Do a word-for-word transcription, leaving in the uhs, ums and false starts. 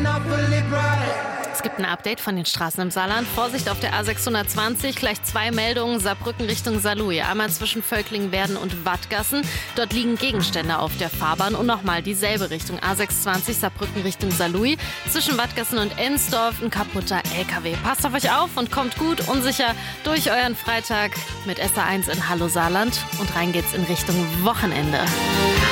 Es gibt ein Update von den Straßen im Saarland. Vorsicht auf der A sechshundertzwanzig, gleich zwei Meldungen, Saarbrücken Richtung Saarlouis. Einmal zwischen Völklingwerden und Wattgassen. Dort liegen Gegenstände auf der Fahrbahn und nochmal dieselbe Richtung. A sechsundzwanzig, Saarbrücken Richtung Saarlouis. Zwischen Wattgassen und Ensdorf ein kaputter L K W. Passt auf euch auf und kommt gut unsicher durch euren Freitag mit S R eins in Hallo Saarland. Und rein geht's in Richtung Wochenende.